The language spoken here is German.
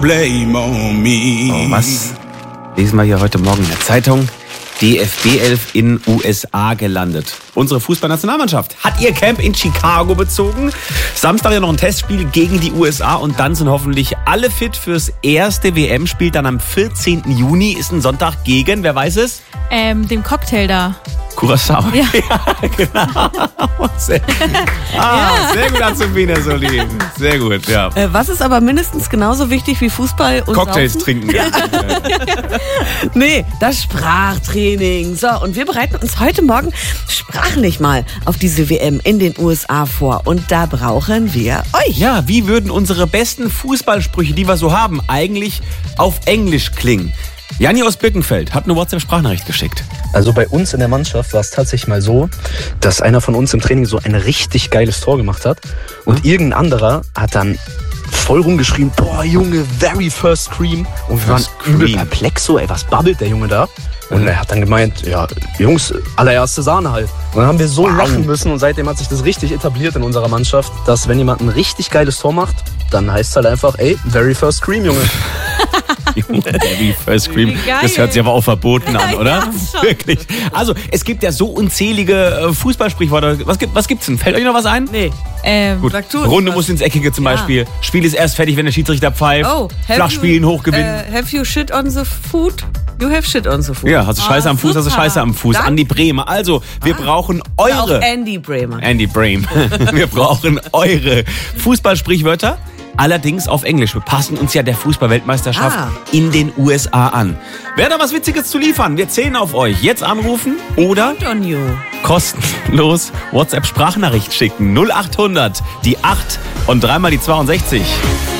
Blame on me. Oh, was lesen wir hier heute Morgen in der Zeitung? DFB 11 in USA gelandet. Unsere Fußballnationalmannschaft hat ihr Camp in Chicago bezogen. Samstag ja noch ein Testspiel gegen die USA und dann sind hoffentlich alle fit fürs erste WM-Spiel. Dann am 14. Juni ist ein Sonntag gegen, wer weiß es? Dem Cocktail da. Curaçao. Ja. Ja, genau. Sehr gut, Azubine Solin. Sehr gut, ja. Was ist aber mindestens genauso wichtig wie Fußball und Cocktails Saufen? trinken. Ja. Nee, das Sprachtraining. So, und wir bereiten uns heute Morgen sprachlich mal auf diese WM in den USA vor. Und da brauchen wir euch. Ja, wie würden unsere besten Fußballsprüche, die wir so haben, eigentlich auf Englisch klingen? Janni aus Birkenfeld hat eine WhatsApp-Sprachnachricht geschickt. Also bei uns in der Mannschaft war es tatsächlich mal so, dass einer von uns im Training so ein richtig geiles Tor gemacht hat und irgendein anderer hat dann voll rumgeschrien, boah Junge, very first cream. Und wir waren übel perplex so, ey, was babbelt der Junge da? Und er hat dann gemeint, ja, Jungs, allererste Sahne halt. Und dann haben wir so lachen müssen und seitdem hat sich das richtig etabliert in unserer Mannschaft, dass wenn jemand ein richtig geiles Tor macht, dann heißt es halt einfach, ey, very first cream, Junge. Very first cream. Das hört sich aber auch verboten an, oder? Ja, wirklich. Also, es gibt ja so unzählige Fußballsprichworte. Was gibt's denn? Fällt euch noch was ein? Nee. Gut. Sag du Runde was. muss ins Eckige zum Beispiel. Spiel ist erst fertig, wenn der Schiedsrichter pfeift. Oh, Flach spielen, hoch gewinnen. Have you shit on the food? You have shit on the food. Ja, hast du Scheiße am Fuß, hast du super. Scheiße am Fuß. Dann? Andi Bremer. Also, wir brauchen Auch eure... Andy Bremer. Andy Brehm. Wir brauchen eure Fußballsprichwörter. Allerdings auf Englisch. Wir passen uns ja der Fußball-Weltmeisterschaft in den USA an. Wer da was Witziges zu liefern? Wir zählen auf euch. Jetzt anrufen oder Count on you. kostenlos WhatsApp-Sprachnachricht schicken. 0800 die 8 und dreimal die 62.